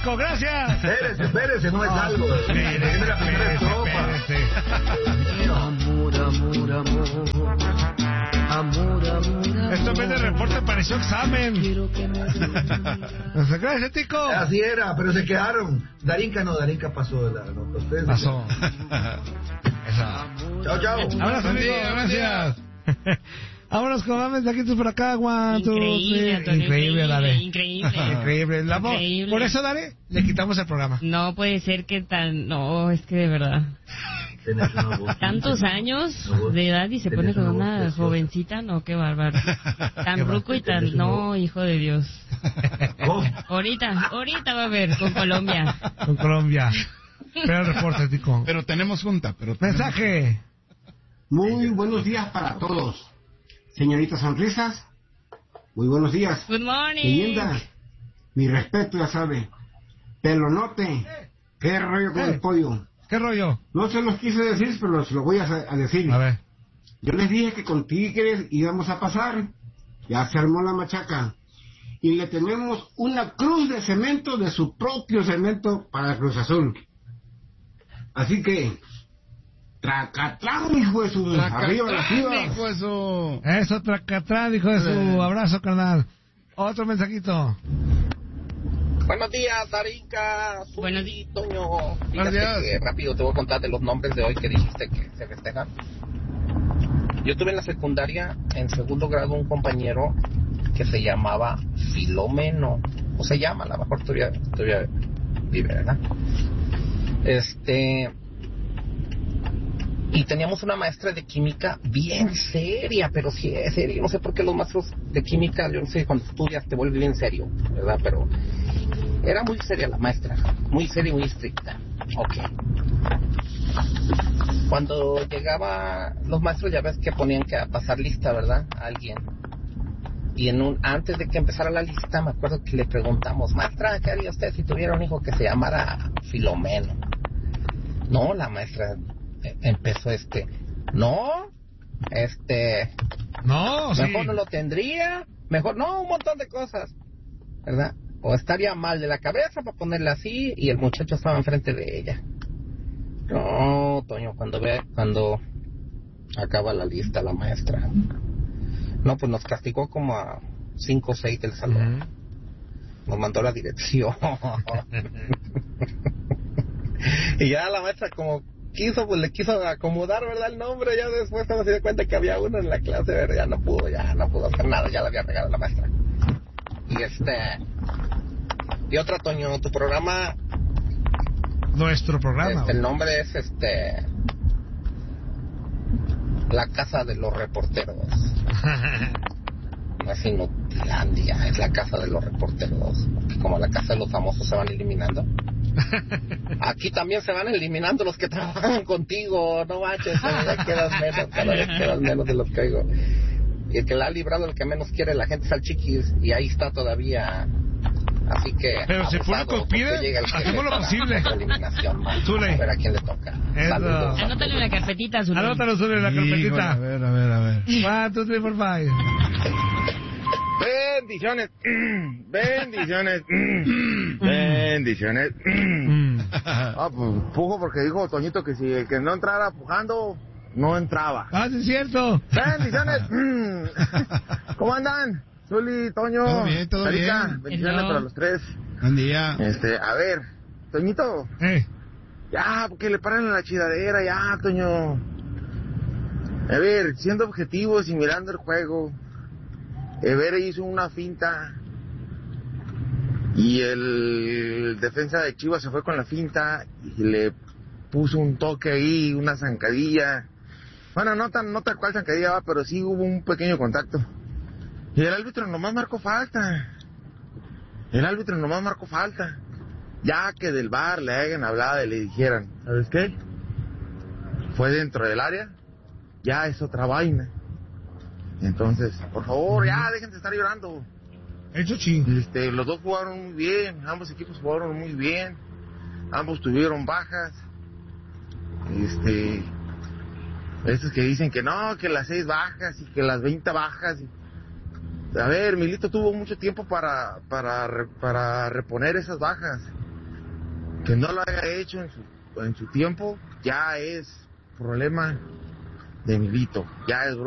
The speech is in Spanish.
Tico, gracias. Espérese, no es algo. Es la primera estrofa. Esto en vez de reporte pareció examen. Gracias, Tico. Así era, pero se quedaron. Darinka pasó de la nota. Ustedes pasó. Chao. Abrazo, amigo, gracias. Vámonos con más mensajitos por acá, Juan. Increíble, Dale. Increíble. Por eso, Dale, le quitamos el programa. No puede ser que tan... No, es que de verdad... Tantos años de edad y se pone con una jovencita, no, qué bárbaro. Tan ruco y tan... No, hijo de Dios. Ahorita va a ver con Colombia. Pero el reporte, Tico. Pero tenemos junta. Mensaje. Muy buenos días para todos. Señoritas Sonrisas, muy buenos días. Good morning. Leyenda, mi respeto, ya sabe. Pelonote, qué rollo con el pollo. ¿Qué rollo? No se los quise decir, pero se lo voy a decir. A ver. Yo les dije que con Tigres íbamos a pasar. Ya se armó la machaca. Y le tenemos una cruz de cemento, de su propio cemento, para el Cruz Azul. Así que... Tracatlán, hijo de su... Arriba las Chivas. Hijo de su... Eso, Tracatlán, hijo de su... Abrazo, carnal. Otro mensajito. Buenos días, Darinka. Buenos días, Toño. Buenos días. Rápido te voy a contar de los nombres de hoy que dijiste que se festejan. Yo tuve en la secundaria, en segundo grado, un compañero que se llamaba Filomeno. O se llama, a lo mejor todavía vive, ¿verdad? Y teníamos una maestra de química bien seria, pero sí es seria. No sé por qué los maestros de química, yo no sé, cuando estudias te vuelve bien serio, ¿verdad? Pero era muy seria la maestra, muy seria y muy estricta. Ok. Cuando llegaba los maestros, ya ves que ponían que pasar lista, ¿verdad? A alguien. Y antes de que empezara la lista, me acuerdo que le preguntamos, maestra, ¿qué haría usted si tuviera un hijo que se llamara Filomeno? No, la maestra... empezó no, mejor no lo tendría, mejor no, un montón de cosas, ¿verdad? O estaría mal de la cabeza para ponerle así, y el muchacho estaba enfrente de ella. No, Toño, cuando acaba la lista la maestra, no, pues nos castigó como a 5 o 6 del salón. Nos mandó la dirección. Y ya la maestra como le quiso acomodar, ¿verdad? El nombre, ya después cuando se dio cuenta que había uno en la clase, ¿verdad? Ya no pudo hacer nada, ya le había regalado la maestra. Y otra, Toño, tu programa... Nuestro programa. El nombre es, La Casa de los Reporteros. No es Inutilandia, es La Casa de los Reporteros. Porque como la Casa de los Famosos se van eliminando... Aquí también se van eliminando los que trabajan contigo, no manches, ya quedas menos, cada vez quedas menos de los que oigo. Y el que la ha librado, el que menos quiere la gente es al Chiquis, y ahí está todavía. Así que... Pero si el público pide, hacemos lo posible. Zule. A ver a quién le toca. Anótalo en la carpetita, Zule. Anótalo, Zule, en la carpetita. A ver. 1, 2, 3, 4, 5. Bendiciones. Bendiciones. Pues pujo porque dijo Toñito que si el que no entrara pujando, no entraba. Ah, sí es cierto. Bendiciones. ¿Cómo andan? Zuli, Toño. Todo bien, todo Erika, bien. bendiciones para los tres. Buen día. A ver, Toñito. Ya, porque le paran la chidadera, ya, Toño. A ver, siendo objetivos y mirando el juego. Evere hizo una finta y el defensa de Chivas se fue con la finta y le puso un toque ahí, una zancadilla. Bueno, no tal cual zancadilla, pero sí hubo un pequeño contacto. Y el árbitro nomás marcó falta. Ya que del VAR le hayan hablado y le dijeran, ¿sabes qué? Fue dentro del área, ya es otra vaina. Entonces, por favor, ya dejen de estar llorando. Eso sí. Los dos jugaron muy bien, ambos equipos jugaron muy bien, ambos tuvieron bajas. Estos que dicen que no, que las 6 bajas y que las 20 bajas. A ver, Milito tuvo mucho tiempo para reponer esas bajas. Que no lo haya hecho en su tiempo ya es problema de Milito, ya es broma.